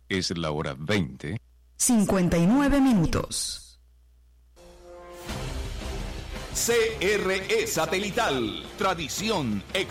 Es la hora 20. 59 minutos. CRE Satelital. Tradición,